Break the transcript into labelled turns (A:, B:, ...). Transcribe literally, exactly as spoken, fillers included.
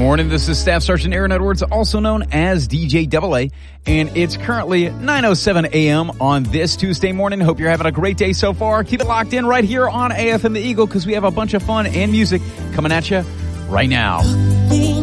A: morning. This is Staff Sergeant Aaron Edwards, also known as D J Double A, and it's currently nine oh seven a.m. on this Tuesday morning. Hope you're having a great day so far. Keep it locked in right here on A F M The Eagle because we have a bunch of fun and music coming at you right now.